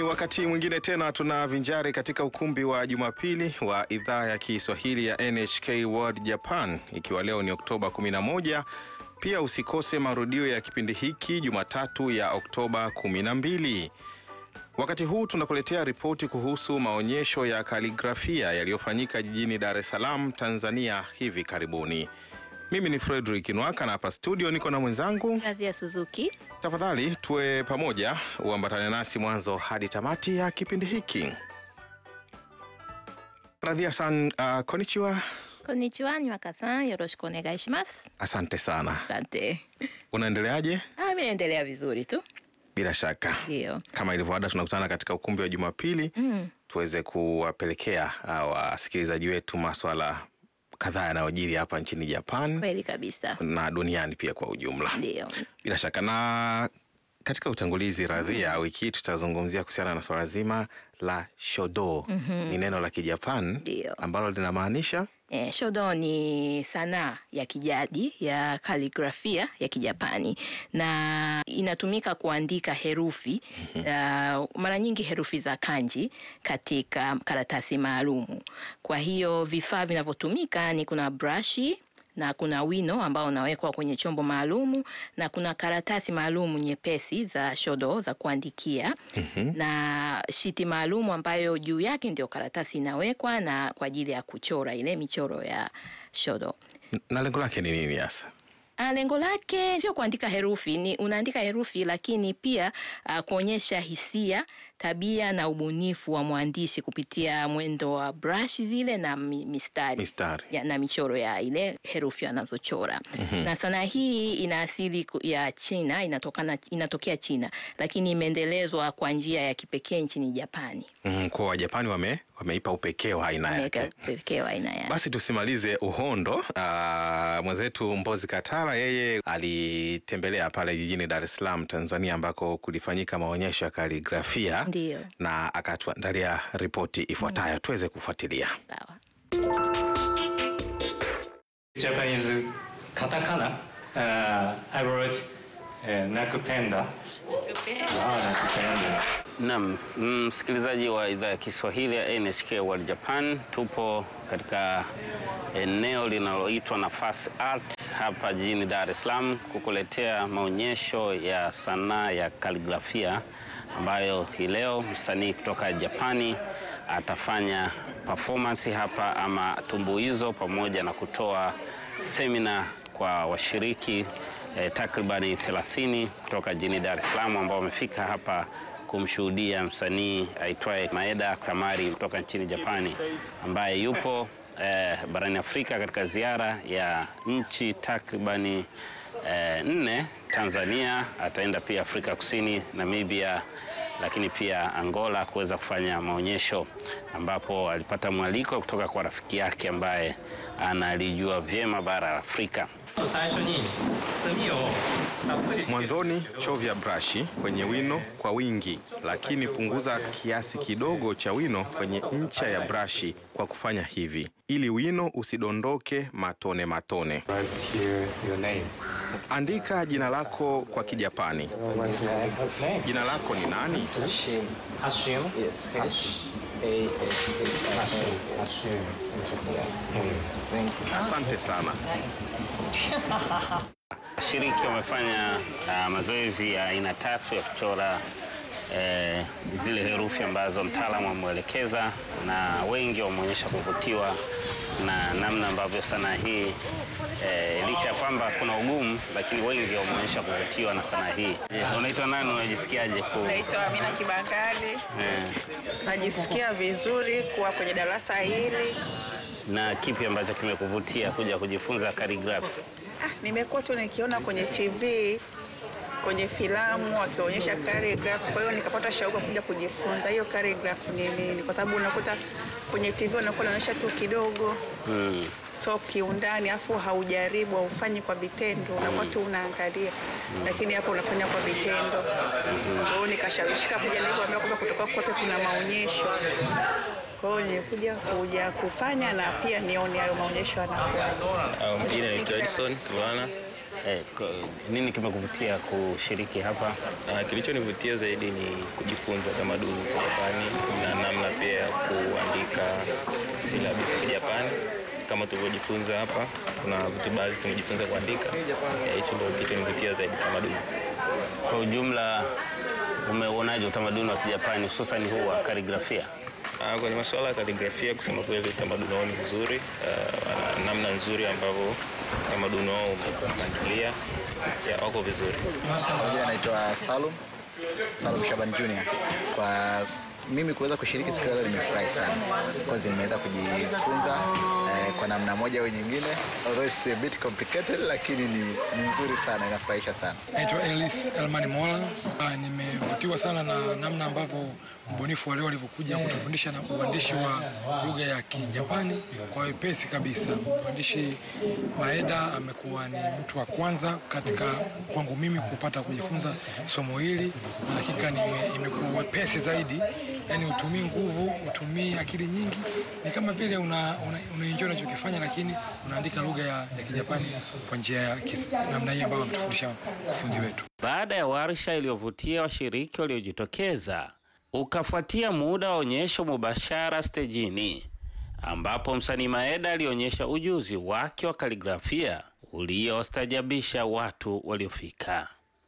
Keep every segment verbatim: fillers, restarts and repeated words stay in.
Ni wakati mwingine tena tunavinjari katika ukumbi wa Jumapili wa idhaa ya Kiswahili ya N H K World Japan, ikiwa leo ni Oktoba kumi na moja. Pia usikose marudio ya kipindi hiki Jumatatu ya Oktoba kumi na mbili. Wakati huu tunakuletea ripoti kuhusu maonyesho ya kaligrafia yaliyofanyika jijini Dar es Salaam, Tanzania hivi karibuni. Mimi ni Frederick Nwaka na hapa studio niko na mwenzangu Radhia Suzuki. Tafadhali tuwe pamoja, uambatane nasi mwanzo hadi tamati ya kipindi hiki. Radhia-san, uh, konnichiwa. Konnichiwa, Nwaka-san, yoroshiku onegai shimasu. Asante sana. Asante. Unaendeleaje? Ah, mimi naendelea vizuri tu. Bila shaka. Ndio. Kama ilivyoada tunakutana katika ukumbi wa Jumapili, mm. tuweze kuwapelekea wasikilizaji wetu masuala kadhaa yanayojiri hapa nchini Japan. Kweli kabisa. Na duniani pia kwa ujumla. Ndio. Bila shaka. Na katika utangulizi, Radhia, mm. wiki hii tutazungumzia kuhusiana na swala zima la shodo. Mm-hmm. Ni neno la Kijapan ambalo linamaanisha Eh, shodo ni sanaa ya kijadi ya kaligrafia ya Kijapani na inatumika kuandika herufi, mm-hmm. uh, mara nyingi herufi za kanji katika karatasi maalumu. Kwa hiyo vifaa vinavyotumika ni kuna brushi na kuna wino ambao unawekwa kwenye chombo maalumu, na kuna karatasi maalumu nyepesi za shodo za kuandikia, mm-hmm. na shiti maalumu ambayo juu yake ndio karatasi inawekwa na kwa ajili ya kuchora ile michoro ya shodo. Na lengo lake ni nini hasa? Lengo lake sio kuandika herufi, ni unaandika herufi lakini pia uh, kuonyesha hisia, tabia na ubunifu wa mwandishi kupitia mwendo wa brush zile na mistari, mistari. Ya, na michoro ya ile herufi anazochora. Mm-hmm. Na sanaa hii ina asili ya China, inatokana inatokea China, lakini imeendelezwa kwa njia ya kipekee nchini Japani. Mm, kwa Wajapani wame wameipa upekee wa aina yake. Upekee wa aina yake. Basi tusimalize uhondo. Uh, mwenzetu Mbozi Katara yeye alitembelea pale jijini Dar es Salaam, Tanzania, ambako kulifanyika maonyesho ya kaligrafia. Ndiyo. Na akatuandalia ripoti ifuatayo, mm. tuweze kufuatilia. Sawa. Japanese katakana, uh, I wrote uh, nakupenda. Ah, nakupenda. Naam, msikilizaji wa idhaa ya Kiswahili ya N H K World Japan, tupo katika eneo linaloitwa Nafasi Art hapa jijini Dar es Salaam kukuletea maonyesho ya sanaa ya kaligrafia ambayo hii leo msanii kutoka Japani atafanya performance hapa ama tumbuizo, pamoja na kutoa semina kwa washiriki eh, takribani thelathini kutoka jijini Dar es Salaam ambao wamefika hapa kumshuhudia msanii aitwaye Maeda Kamari kutoka nchini Japani, ambaye yupo eh, barani Afrika katika ziara ya nchi takribani eh, nne. Tanzania, ataenda pia Afrika Kusini, Namibia, lakini pia Angola kuweza kufanya maonyesho, ambapo alipata mwaliko kutoka kwa rafiki yake ambaye analijua vyema bara la Afrika. Mwanzoni chovya brushi kwenye wino kwa wingi, lakini punguza kiasi kidogo cha wino kwenye ncha ya brushi kwa kufanya hivi, ili wino usidondoke matone matone. Andika jina lako kwa Kijapani. Jina lako ni nani? Hashim. Yes. Asante sana. Washiriki wamefanya uh, mazoezi ya aina tatu ya kuchora eh, zile herufi ambazo mtaalamu ameelekeza, na wengi wameonyesha kuvutiwa na namna ambavyo sanaa hii eh, licha ya kwamba kuna ugumu, lakini wengi wameonyesha kuvutiwa na sanaa hii. Yeah. Unaitwa nani, unajisikiaje? Ku... Naitwa Amina Kibakari. Yeah. Najisikia vizuri kuwa kwenye darasa hili. Na kipi ambacho kimekuvutia kuja kujifunza calligraphy? Ah, nimekuwa tu nikiona kwenye T V, kwenye filamu wakionyesha calligraphy, kwa hiyo nikapata shauku kuja kujifunza hiyo calligraphy ni nini, kwa sababu unakuta kwenye T V wanakuwa wanaonyesha tu kidogo. Mm. So kiundani afu haujaribu au ufanyi kwa vitendo, unakuwa tu unaangalia. Mm. Lakini hapo unafanya kwa vitendo. Mm. Kwa hiyo nikashawishika kuja, nilipoambiwa kwamba kutoka kwa kuna maonyesho. Kwa hiyo nilikuja kuja kufanya na pia nione hayo maonyesho yanakuwa. Um, jina ni Edson Tuana. Eh, nini kimekuvutia kushiriki hapa? Uh, kilichonivutia zaidi ni kujifunza tamaduni za Japani na namna pia ya kuandika silabi za Kijapani. Kama tulivyojifunza hapa, kuna vitu baadhi tumejifunza kuandika. Hicho ndio kilichonivutia zaidi, tamaduni. Kwa ujumla, umeonaje utamaduni wa Kijapani hususan huu wa kaligrafia? Uh, kwenye masuala ya kaligrafia, kusema kweli utamaduni wao ni nzuri, uh, namna nzuri ambavyo utamaduni wao umepangilia, ya wako vizuri. Mmoja anaitwa Salum, Salum Shaban Junior. Kwa mimi kuweza kushiriki siku leo nimefurahi sana. Kwa sababu nimeweza kujifunza eh, kwa namna moja au nyingine. Although it's a bit complicated, lakini ni, ni nzuri sana, inafurahisha sana. Naitwa Ellis Elmani Mola. Nimevutiwa sana na namna ambavyo mbunifu wa leo alivyokuja kutufundisha na uandishi wa lugha ya Kijapani kwa wepesi kabisa. Mwandishi Maeda amekuwa ni mtu wa kwanza katika kwangu mimi kupata kujifunza somo hili, na hakika imekuwa wepesi zaidi. Yaani utumii nguvu, utumii akili nyingi, ni kama vile una, una, una enjoy unachokifanya, lakini unaandika lugha ya, ya Kijapani kwa njia ya namna hii ambayo ametufundisha mkufunzi wetu. Baada ya warsha iliyovutia washiriki waliojitokeza, ukafuatia muda wa onyesho mubashara stejini, ambapo msanii Maeda alionyesha ujuzi wake wa kaligrafia uliostajabisha watu waliofika.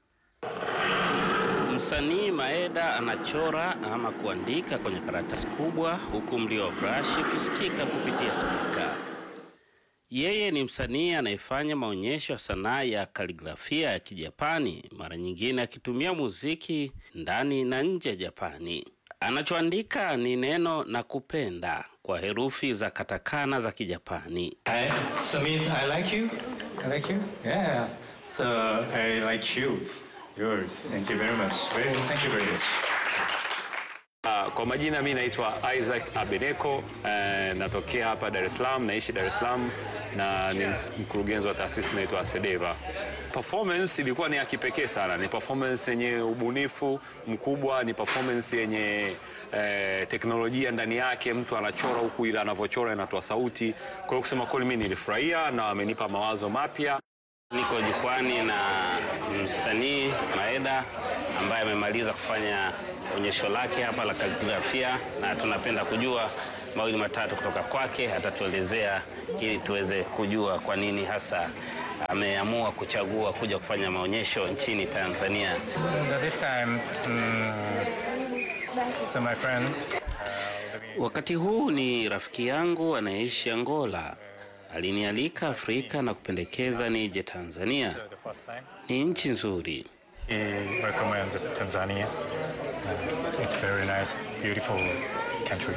Msanii Maeda anachora ama kuandika kwenye karatasi kubwa, huku mlio wa brush ukisikika kupitia spika. Yeye ni msanii anayefanya maonyesho ya sanaa ya kaligrafia ya Kijapani, mara nyingine akitumia muziki ndani na nje ya Japani. Anachoandika ni neno nakupenda kwa herufi za katakana za Kijapani. I, so means I like you? I like you? Yeah. So I like shoes. Yours. Thank you very much. Very, thank you very much. Uh, kwa majina mimi naitwa Isaac Abeneko, uh, natokea hapa Dar es Salaam, naishi Dar es Salaam na ni mkurugenzi wa taasisi inaitwa Asedeva. Performance ilikuwa ni ya kipekee sana, ni performance yenye ubunifu mkubwa, ni performance yenye eh, teknolojia ndani yake, mtu anachora huku ila anavyochora inatoa sauti. Kwa hiyo kusema kweli mimi nilifurahia na amenipa mawazo mapya. Niko jukwani na msanii Maeda ambaye amemaliza kufanya onyesho lake hapa la kaligrafia, na tunapenda kujua mawili matatu kutoka kwake. Atatuelezea ili tuweze kujua kwa nini hasa ameamua kuchagua kuja kufanya maonyesho nchini Tanzania. This time, um, so my friend, uh, wakati huu ni rafiki yangu anaishi Angola. Alinialika Afrika na kupendekeza nije Tanzania. Ni nchi nzuri. He recommends Tanzania. Uh, it's very nice, beautiful country.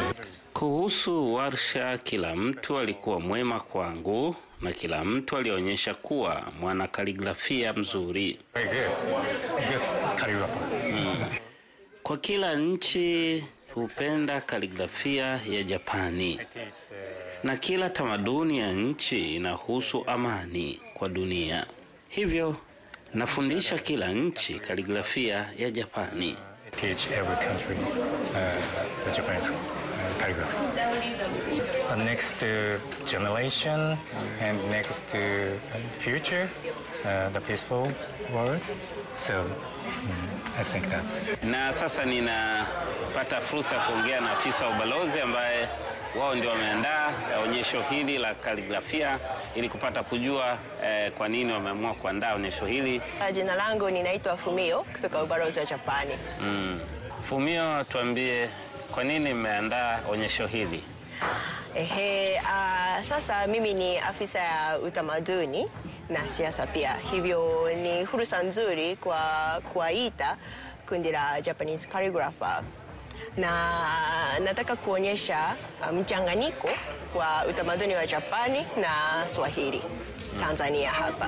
Kuhusu warsha, kila mtu alikuwa mwema kwangu na kila mtu alionyesha kuwa mwana kaligrafia mzuri. Very good. Good calligrapher. Mm. Kwa kila nchi hupenda kaligrafia ya Japani, na kila tamaduni ya nchi inahusu amani kwa dunia. Hivyo nafundisha kila nchi kaligrafia ya Japani. Teach every country uh, the Japanese uh, calligraphy. The next uh, generation and next uh, future, uh, the peaceful world. So um, I think that. Na sasa ninapata fursa kuongea na afisa wa ubalozi ambaye wao ndio wameandaa onyesho hili la kaligrafia ili kupata kujua eh, kwa nini wameamua kuandaa onyesho hili. Jina langu ninaitwa Fumio kutoka ubalozi wa Japani. Mm. Fumio, tuambie kwa nini mmeandaa onyesho hili? Ehe, uh, sasa mimi ni afisa ya utamaduni na siasa pia. Hivyo ni fursa nzuri kwa kuwaita kundi la Japanese calligrapher. Na nataka kuonyesha mchanganyiko wa utamaduni wa Japani na Swahili Tanzania hapa.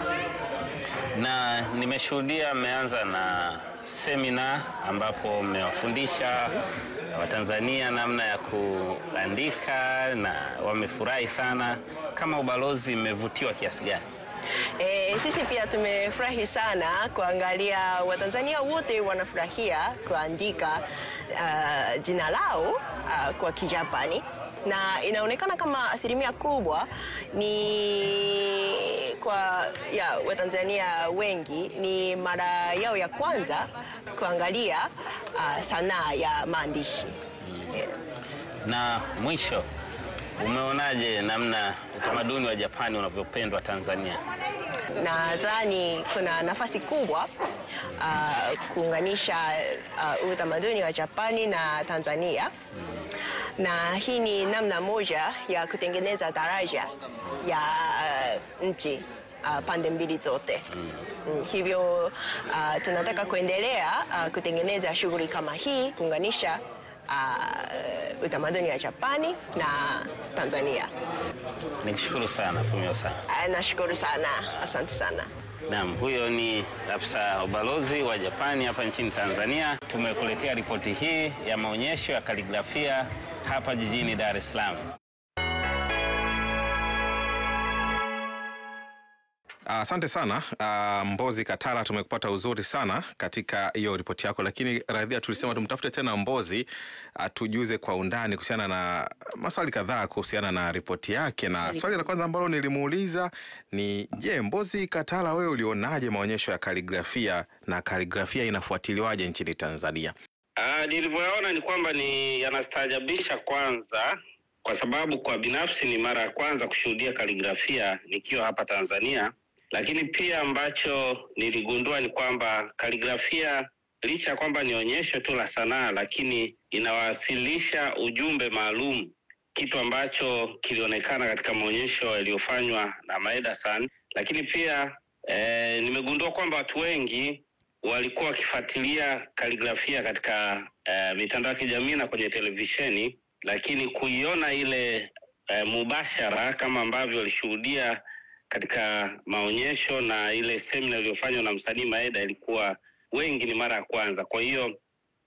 Na nimeshuhudia mmeanza na semina ambapo mmewafundisha Watanzania namna ya kuandika na wamefurahi sana. Kama ubalozi mmevutiwa kiasi gani? E, sisi pia tumefurahi sana kuangalia Watanzania wote wanafurahia kuandika uh, jina lao uh, kwa Kijapani, na inaonekana kama asilimia kubwa ni kwa ya Watanzania wengi ni mara yao ya kwanza kuangalia uh, sanaa ya maandishi. Yeah. Na mwisho, umeonaje namna utamaduni wa Japani unavyopendwa Tanzania? Nadhani kuna nafasi kubwa uh, kuunganisha uh, utamaduni wa Japani na Tanzania. Na hii ni namna moja ya kutengeneza daraja ya uh, nchi uh, pande mbili zote. Mm. Mm, hivyo uh, tunataka kuendelea uh, kutengeneza shughuli kama hii, kuunganisha uh, utamaduni wa Japani na Tanzania. Nikushukuru sana Fumio-san. Uh, nashukuru sana, asante sana. Naam, huyo ni afisa ubalozi wa Japani hapa nchini Tanzania. Tumekuletea ripoti hii ya maonyesho ya kaligrafia hapa jijini Dar es Salaam. Asante uh, sana uh, Mbozi Katala, tumekupata uzuri sana katika hiyo ripoti yako, lakini radhia tulisema tumtafute tena Mbozi atujuze uh, kwa undani kuhusiana na maswali kadhaa kuhusiana na ripoti yake. Na swali la kwanza ambalo nilimuuliza ni je, Mbozi Katala, wewe ulionaje maonyesho ya kaligrafia na kaligrafia inafuatiliwaje nchini Tanzania? Ah, nilivyoona ni kwamba ni yanastaajabisha kwanza, kwa sababu kwa binafsi ni mara ya kwanza kushuhudia kaligrafia nikiwa hapa Tanzania. Lakini pia ambacho niligundua ni kwamba kaligrafia licha ya kwamba ni onyesho tu la sanaa, lakini inawasilisha ujumbe maalum, kitu ambacho kilionekana katika maonyesho yaliyofanywa na Maeda-san. Lakini pia eh, nimegundua kwamba watu wengi walikuwa wakifuatilia kaligrafia katika eh, mitandao ya kijamii na kwenye televisheni, lakini kuiona ile eh, mubashara kama ambavyo walishuhudia katika maonyesho na ile semina iliyofanywa na msanii Maeda ilikuwa wengi ni mara ya kwanza. Kwa hiyo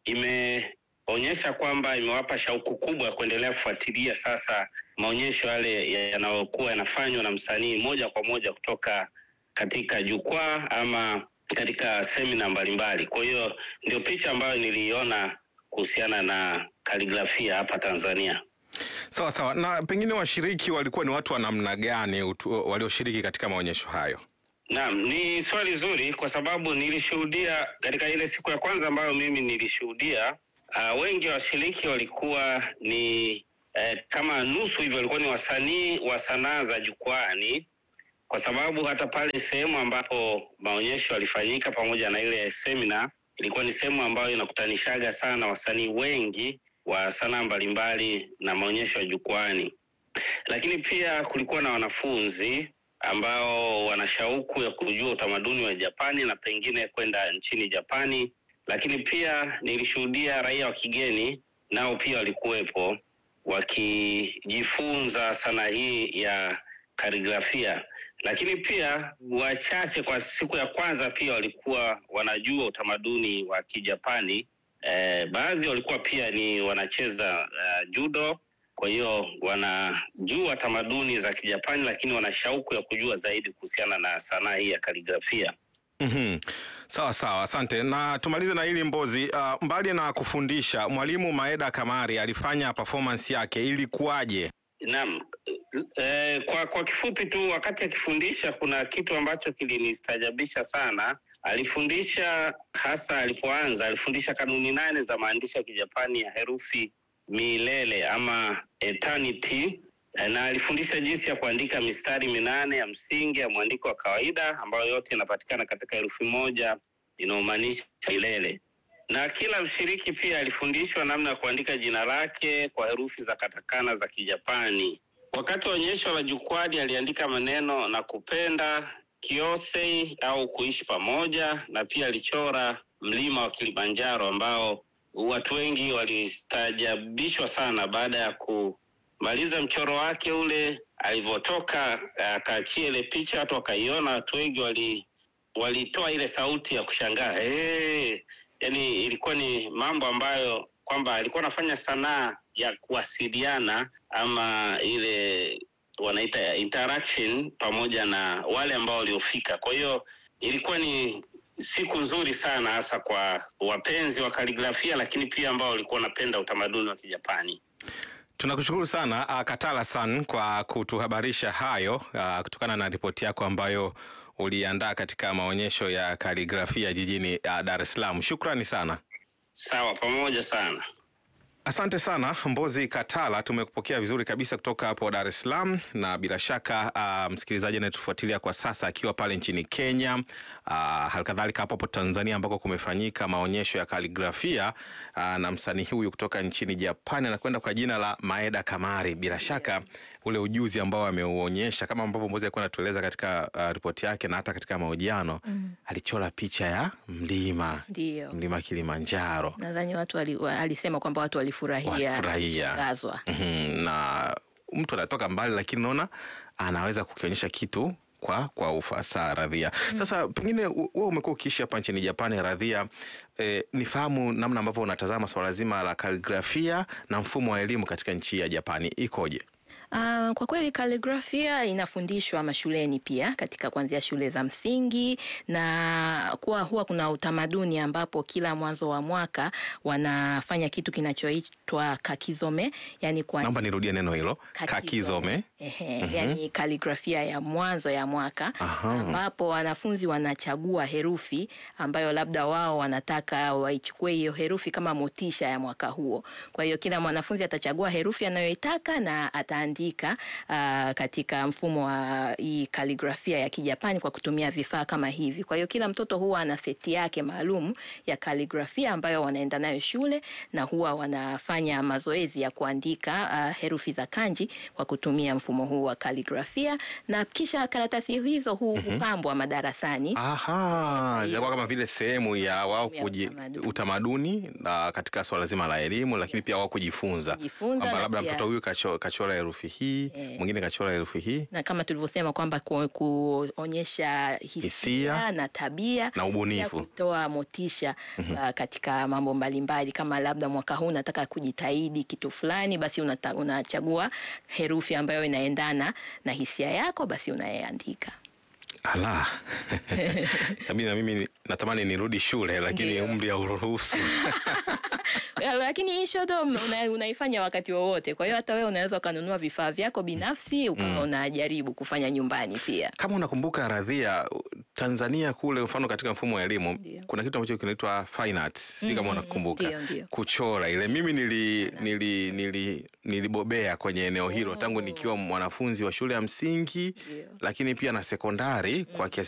imeonyesha kwamba imewapa shauku kubwa ya kuendelea kufuatilia sasa maonyesho yale yanayokuwa yanafanywa na msanii moja kwa moja kutoka katika jukwaa ama katika semina mbalimbali. Kwa hiyo ndio picha ambayo niliona kuhusiana na kaligrafia hapa Tanzania. Sawa sawa. Na pengine washiriki walikuwa ni watu wa namna gani walioshiriki katika maonyesho hayo? Naam, ni swali zuri kwa sababu nilishuhudia katika ile siku ya kwanza ambayo mimi nilishuhudia, uh, wengi wa washiriki walikuwa ni eh, kama nusu hivyo walikuwa ni wasanii wa sanaa za jukwani, kwa sababu hata pale sehemu ambapo maonyesho yalifanyika pamoja na ile semina ilikuwa ni sehemu ambayo inakutanishaga sana wasanii wengi wa sanaa mbalimbali na maonyesho ya jukwani. Lakini pia kulikuwa na wanafunzi ambao wana shauku ya kujua utamaduni wa Japani na pengine kwenda nchini Japani. Lakini pia nilishuhudia raia wa kigeni nao pia walikuwepo wakijifunza sanaa hii ya kaligrafia. Lakini pia wachache kwa siku ya kwanza pia walikuwa wanajua utamaduni wa Kijapani. Eh, baadhi walikuwa pia ni wanacheza uh, judo, kwa hiyo wanajua tamaduni za Kijapani, lakini wana shauku ya kujua zaidi kuhusiana na sanaa hii ya kaligrafia. Mhm. Sawa sawa, asante. Na tumalize na hili Mbozi, uh, mbali na kufundisha, mwalimu Maeda Kamari alifanya performance yake, ilikuwaje? Naam, eh, kwa kwa kifupi tu, wakati akifundisha kuna kitu ambacho kilinistaajabisha sana. Alifundisha hasa alipoanza, alifundisha kanuni nane za maandishi ya Kijapani ya herufi milele ama eternity, na alifundisha jinsi ya kuandika mistari minane ya msingi ya mwandiko wa kawaida ambayo yote inapatikana katika herufi moja inayomaanisha milele. Na kila mshiriki pia alifundishwa namna ya kuandika jina lake kwa herufi za katakana za Kijapani. Wakati wa onyesho la jukwani aliandika maneno na kupenda, Kyosei au kuishi pamoja, na pia alichora mlima wa Kilimanjaro ambao watu wengi walistaajabishwa sana baada ya kumaliza mchoro wake ule. Alivyotoka akaachia ile picha, watu wakaiona, watu wengi wali walitoa ile sauti ya kushangaa. Hey! Yaani ilikuwa ni mambo ambayo kwamba alikuwa anafanya sanaa ya kuwasiliana ama ile wanaita interaction pamoja na wale ambao waliofika. Kwa hiyo ilikuwa ni siku nzuri sana hasa kwa wapenzi wa kaligrafia, lakini pia ambao walikuwa wanapenda utamaduni wa Kijapani. Tunakushukuru sana uh, Katala-san kwa kutuhabarisha hayo uh, kutokana na ripoti yako ambayo uliandaa katika maonyesho ya kaligrafia jijini uh, Dar es Salaam. Shukrani sana. Sawa, pamoja sana. Asante sana Mbozi Katala, tumekupokea vizuri kabisa kutoka hapo Dar es Salaam, na bila shaka uh, msikilizaji anayetufuatilia kwa sasa akiwa pale nchini Kenya, uh, halikadhalika hapo hapo Tanzania ambako kumefanyika maonyesho ya kaligrafia uh, na msanii huyu kutoka nchini Japani anakwenda kwa jina la Maeda Kamari. Bila shaka ule ujuzi ambao ameuonyesha kama ambavyo Mbozi alikuwa anatueleza katika uh, ripoti yake na hata katika mahojiano, mm. alichora picha ya mlima. Ndio. Mlima Kilimanjaro. Nadhani watu wali, wa, alisema kwamba watu walifurahia, kushangazwa. Mm-hmm. Na mtu anatoka mbali lakini naona anaweza kukionyesha kitu kwa kwa ufasaha. Radhia. Mm. Sasa pengine wewe umekuwa ukiishi hapa nchini Japani, Radhia, eh, nifahamu namna ambavyo unatazama swala zima la kaligrafia na mfumo wa elimu katika nchi ya Japani ikoje? Uh, kwa kweli kaligrafia inafundishwa mashuleni pia katika kuanzia shule za msingi, na kuwa huwa kuna utamaduni ambapo kila mwanzo wa mwaka wanafanya kitu kinachoitwa kakizome, yani kwa naomba nirudie neno hilo, kakizome. Ehe, mm-hmm. Yani kaligrafia ya mwanzo ya mwaka. Aha. Ambapo wanafunzi wanachagua herufi ambayo labda wao wanataka waichukue hiyo herufi kama motisha ya mwaka huo. Kwa hiyo kila mwanafunzi atachagua herufi anayoitaka na ataandika Uh, katika mfumo wa hii kaligrafia ya Kijapani kwa kutumia vifaa kama hivi. Kwa hiyo kila mtoto huwa ana seti yake maalum ya ambayo wanaenda nayo shule, na huwa wanafanya mazoezi ya kuandika uh, herufi za kanji kwa kutumia mfumo huu wa kaligrafia, na kisha karatasi hizo huu mm-hmm. hupambwa madarasani. Aha, inakuwa kama vile sehemu ya wao kuji utamaduni na katika swala zima la elimu, lakini pia wao kujifunza kwamba labda mtoto huyu kachora herufi hii, e, mwingine kachora herufi hii, na kama tulivyosema kwamba ku, kuonyesha hisia, hisia na tabia na ubunifu, kutoa motisha mm-hmm. uh, katika mambo mbalimbali. Kama labda mwaka huu nataka kujitahidi kitu fulani, basi unata, unachagua herufi ambayo inaendana na hisia yako, basi unayeandika. Ala. Tabii na mimi natamani nirudi shule lakini umri hauruhusu. Lakini hii shodo una, unaifanya wakati wowote. Kwa hiyo hata wewe unaweza kununua vifaa vyako binafsi ukawa mm. unajaribu kufanya nyumbani pia. Kama unakumbuka Radhia, Tanzania kule mfano katika mfumo wa elimu Dio. kuna kitu ambacho kinaitwa fine arts. Mm, kama unakumbuka. Kuchora ile. Mimi nili nili nili nilibobea kwenye eneo hilo oh. tangu nikiwa mwanafunzi wa shule ya msingi Dio. lakini pia na sekondari mm. kwa kiasi